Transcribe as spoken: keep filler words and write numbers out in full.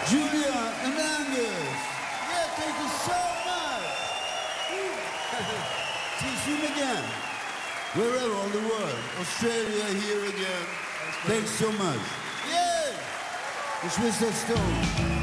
Julia and Angus. Yeah, thank you so much. See you soon again. Wherever on the world. Australia, here again. Thanks so much. Yeah! Geschwister Stone.